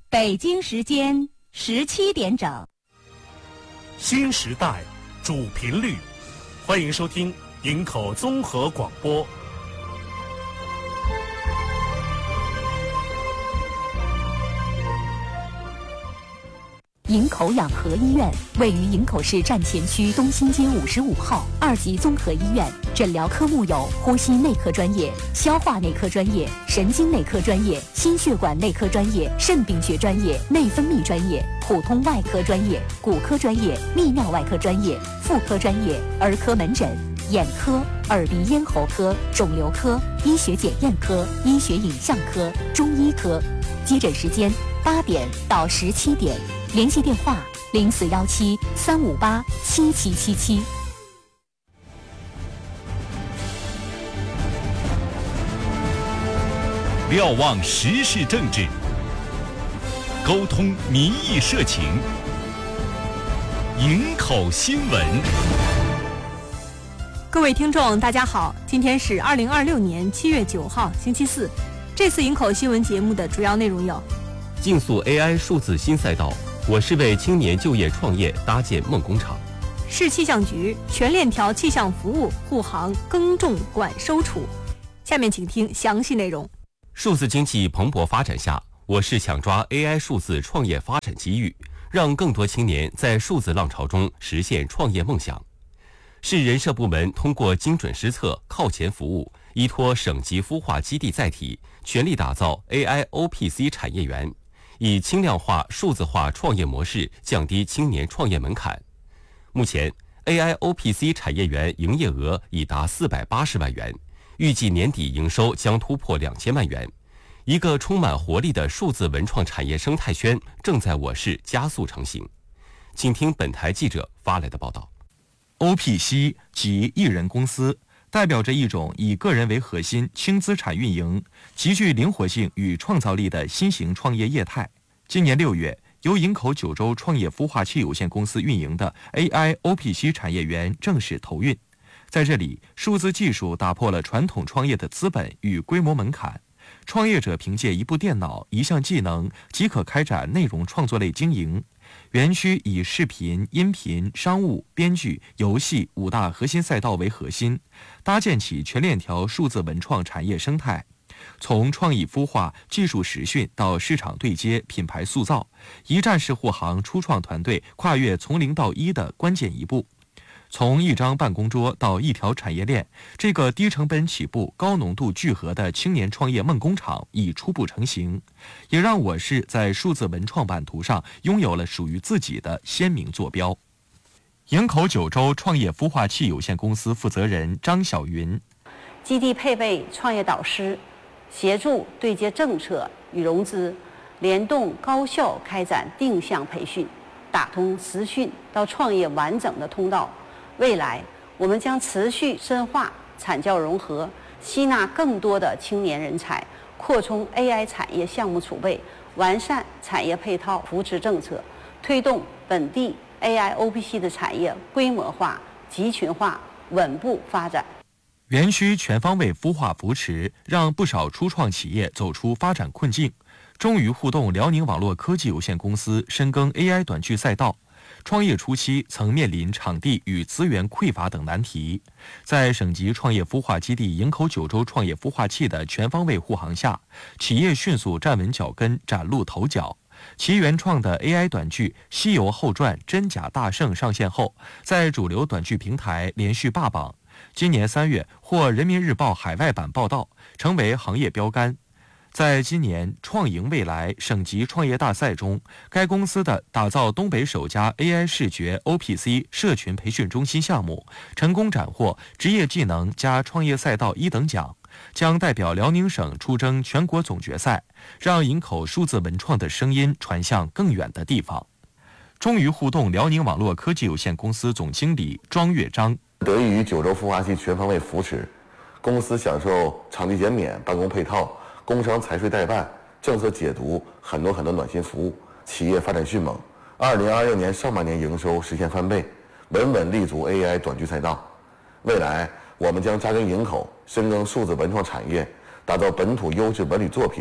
北京时间17点整。 新时代主频率，欢迎收听营口综合广播。 营口养和医院位于营口市站前区东新街55号2级综合医院，诊疗科目有呼吸内科专业、消化内科专业、神经内科专业、心血管内科专业、肾病学专业、内分泌专业、普通外科专业、骨科专业、泌尿外科专业、妇科专业、儿科门诊、眼科、耳鼻咽喉科、肿瘤科、医学检验科、医学影像科、中医科。接诊时间8点到17点。联系电话0417-358-7777。 瞭望时事政治，沟通民意社情。营口新闻。 各位听众，大家好，今天是2026年7月9号，星期四。这次营口新闻节目的主要内容有： 竞速 AI 数字新赛道。我是为青年就业创业搭建梦工厂。 市气象局全链条气象服务护航耕种管收储。下面请听详细内容。 数字经济蓬勃发展下，我市抢抓 AI 数字创业发展机遇，让更多青年在数字浪潮中实现创业梦想。市人社部门通过精准施策、靠前服务，依托省级孵化基地载体，全力打造 AI-OPC 产业园，以轻量化、数字化创业模式降低青年创业门槛。目前 ，AI-OPC 产业园营业额已达480万元，预计年底营收将突破2000万元。一个充满活力的数字文创产业生态圈正在我市加速成型。请听本台记者发来的报道。 OPC 即一人公司，代表着一种以个人为核心、轻资产运营、极具灵活性与创造力的新型创业业态。今年6月，由营口九州创业孵化器有限公司运营的 AI-OPC 产业园正式投运。在这里，数字技术打破了传统创业的资本与规模门槛，创业者凭借一部电脑、一项技能即可开展内容创作类经营。园区以视频、音频、商务、编剧、游戏5大核心赛道为核心，搭建起全链条数字文创产业生态。从创意孵化、技术实训到市场对接、品牌塑造，一站式护航初创团队跨越从0到1的关键一步。从一张办公桌到一条产业链，这个低成本起步、高浓度聚合的青年创业梦工厂已初步成型，也让我市在数字文创版图上拥有了属于自己的鲜明坐标。营口九州创业孵化器有限公司负责人张晓云： 基地配备创业导师，协助对接政策与融资，联动高效开展定向培训，打通实训到创业完整的通道。未来，我们将持续深化产教融合，吸纳更多的青年人才，扩充 AI 产业项目储备，完善产业配套扶持政策，推动本地 AI-OPC 的产业规模化、集群化、稳步发展。 园区全方位孵化扶持，让不少初创企业走出发展困境。中渝互动辽宁网络科技有限公司深耕 AI 短剧赛道。创业初期曾面临场地与资源匮乏等难题，在省级创业孵化基地营口九州创业孵化器的全方位护航下，企业迅速站稳脚跟，崭露头角。其原创的 AI 短剧《西游后传：真假大圣》上线后，在主流短剧平台连续霸榜。今年3月获人民日报海外版报道，成为行业标杆。在今年创赢未来省级创业大赛中，该公司的打造东北首家 AI 视觉 OPC 社群培训中心项目，成功斩获职业技能加创业赛道1等奖，将代表辽宁省出征全国总决赛，让营口数字文创的声音传向更远的地方。中渝互动辽宁网络科技有限公司总经理庄月章： 得益于九州孵化器全方位扶持，公司享受场地减免、办公配套、工商财税代办、政策解读很多暖心服务，企业发展迅猛。2026年上半年营收实现翻倍，稳稳立足 AI 短剧赛道。未来我们将扎根营口，深耕数字文创产业，打造本土优质文旅作品，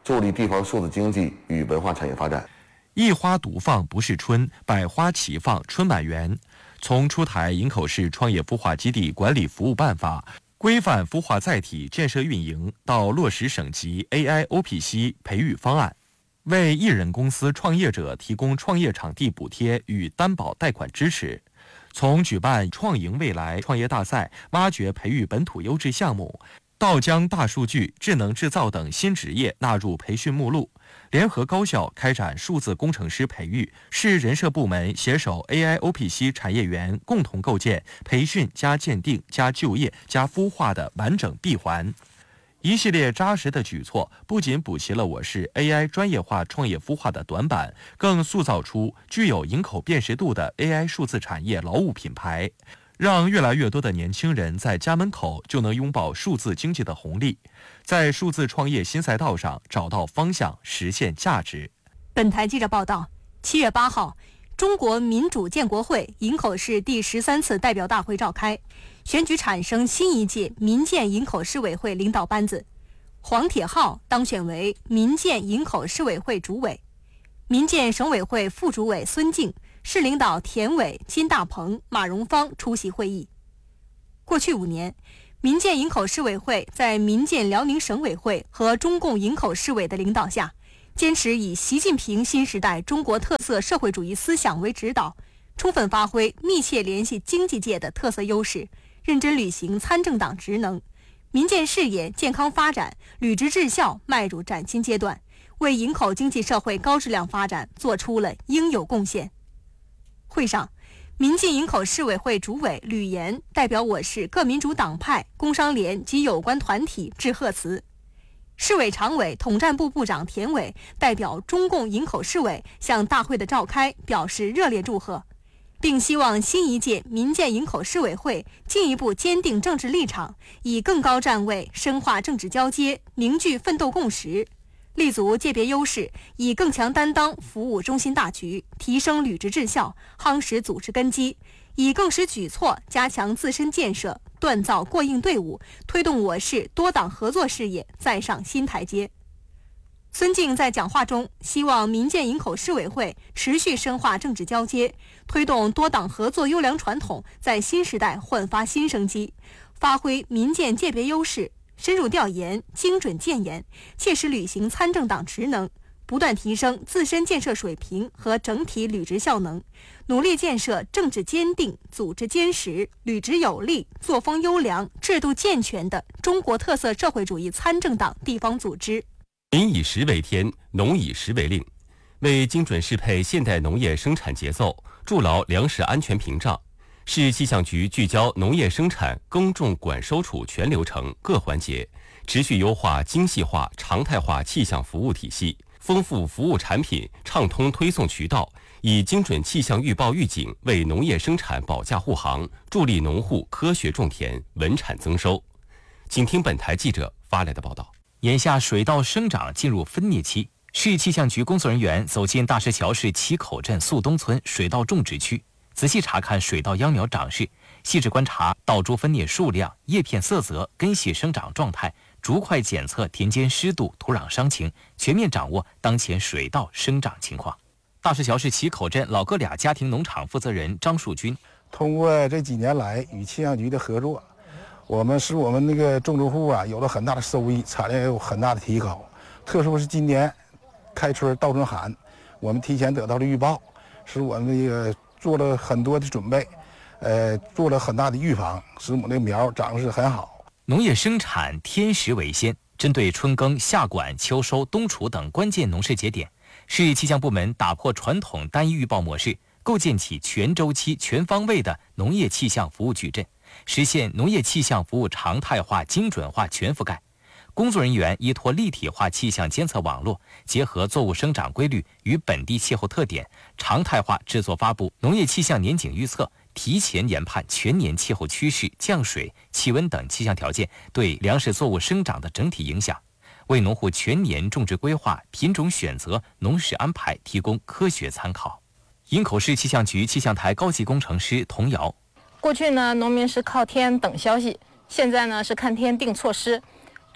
助力地方数字经济与文化产业发展。 一花独放不是春，百花齐放春满园。从出台营口市创业孵化基地管理服务办法，规范孵化载体建设运营，到落实省级 AIOPC 培育方案，为一人公司创业者提供创业场地补贴与担保贷款支持。从举办创赢未来创业大赛，挖掘培育本土优质项目，到将大数据、智能制造等新职业纳入培训目录，联合高校开展数字工程师培育，市人社部门携手 AIOPC 产业园，共同构建培训加鉴定加就业加孵化的完整闭环。一系列扎实的举措，不仅补齐了我市 AI 专业化创业孵化的短板，更塑造出具有营口辨识度的 AI 数字产业劳务品牌，让越来越多的年轻人在家门口就能拥抱数字经济的红利，在数字创业新赛道上找到方向，实现价值。 本台记者报道，7月8号，中国民主建国会营口市第13次代表大会召开，选举产生新一届民建营口市委会领导班子。黄铁浩当选为民建营口市委会主委，民建省委会副主委孙静、市领导田伟、金大鹏、马荣芳出席会议。过去5年，民建营口市委会在民建辽宁省委会和中共营口市委的领导下，坚持以习近平新时代中国特色社会主义思想为指导，充分发挥密切联系经济界的特色优势，认真履行参政党职能，民建事业健康发展、履职治校迈入崭新阶段，为营口经济社会高质量发展做出了应有贡献。会上，民建营口市委会主委吕岩代表我市各民主党派、工商联及有关团体致贺词。市委常委、统战部部长田伟代表中共营口市委向大会的召开表示热烈祝贺，并希望新一届民建营口市委会进一步坚定政治立场，以更高站位深化政治交接，凝聚奋斗共识，立足界别优势，以更强担当服务中心大局，提升履职治校，夯实组织根基，以更实举措加强自身建设，锻造过硬队伍，推动我市多党合作事业再上新台阶。孙静在讲话中希望民建营口市委会持续深化政治交接，推动多党合作优良传统在新时代焕发新生机，发挥民建界别优势，深入调研，精准建言，切实履行参政党职能，不断提升自身建设水平和整体履职效能，努力建设政治坚定、组织坚实、履职有力、作风优良、制度健全的中国特色社会主义参政党地方组织。 民以食为天，农以食为令，为精准适配现代农业生产节奏，筑牢粮食安全屏障，市气象局聚焦农业生产、耕种、管收储全流程各环节，持续优化精细化、常态化气象服务体系，丰富服务产品，畅通推送渠道，以精准气象预报预警为农业生产保驾护航，助力农户科学种田、稳产增收。请听本台记者发来的报道。 眼下水稻生长进入分蘖期，市气象局工作人员走进大石桥市旗口镇宿东村水稻种植区，仔细查看水稻秧苗长势，细致观察稻株分蘖数量、叶片色泽、根系生长状态，逐块检测田间湿度、土壤伤情，全面掌握当前水稻生长情况。大石桥市旗口镇老哥俩家庭农场负责人张树军， 通过这几年来与气象局的合作，我们那个种植户有了很大的收益，产量也有很大的提高。特殊是今年开春稻春寒，我们提前得到了预报，使我们那个做了很多的准备，做了很大的预防，使我们的苗长势很好。 农业生产天时为先，针对春耕、夏管、秋收、冬储等关键农事节点，市气象部门打破传统单一预报模式，构建起全周期、全方位的农业气象服务矩阵，实现农业气象服务常态化、精准化、全覆盖。工作人员依托立体化气象监测网络，结合作物生长规律与本地气候特点，常态化制作发布农业气象年景预测，提前研判全年气候趋势、降水、气温等气象条件对粮食作物生长的整体影响，为农户全年种植规划、品种选择、农事安排提供科学参考。营口市气象局气象台高级工程师童瑶， 过去呢，农民是靠天等消息，现在呢是看天定措施。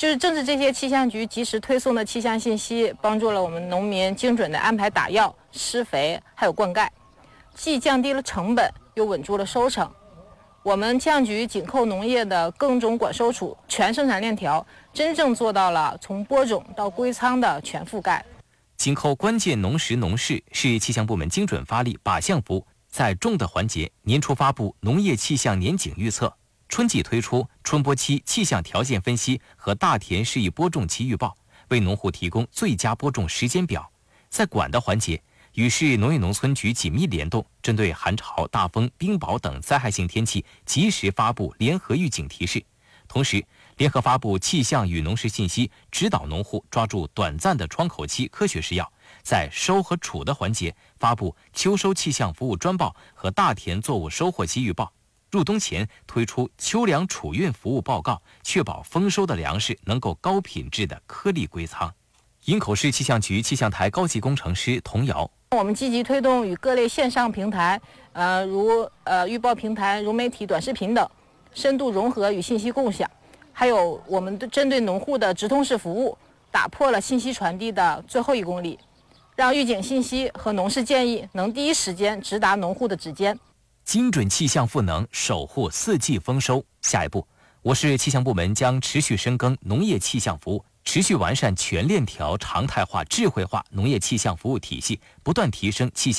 就是正是这些气象局及时推送的气象信息，帮助了我们农民精准地安排打药、施肥还有灌溉，既降低了成本，又稳住了收成。我们气象局紧扣农业的耕种管收储全生产链条，真正做到了从播种到归仓的全覆盖。 紧扣关键农时农事，是气象部门精准发力靶向服务。在种的环节，年初发布农业气象年景预测，春季推出春播期气象条件分析和大田适宜播种期预报，为农户提供最佳播种时间表。在管的环节，与市农业农村局紧密联动，针对寒潮、大风、冰雹等灾害性天气，及时发布联合预警提示。同时，联合发布气象与农事信息，指导农户抓住短暂的窗口期科学施药。在收和储的环节，发布秋收气象服务专报和大田作物收获期预报。入冬前推出秋粮储运服务报告，确保丰收的粮食能够高品质的颗粒归仓。营口市气象局气象台高级工程师童瑶， 我们积极推动与各类线上平台，如预报平台、融媒体、短视频等，深度融合与信息共享。还有我们针对农户的直通式服务，打破了信息传递的最后1公里，让预警信息和农事建议能第一时间直达农户的指尖。 精准气象赋能，守护4季丰收。下一步，我市气象部门将持续深耕农业气象服务，持续完善全链条常态化、智慧化农业气象服务体系，不断提升气象